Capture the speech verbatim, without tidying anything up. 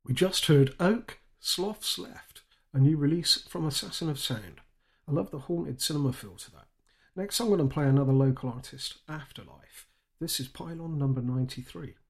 We just heard Oak, Sloths Left, a new release from Assassin of Sound. I love the haunted cinema feel to that. Next I'm going to play another local artist, Afterlife. This is Pylon number ninety-three.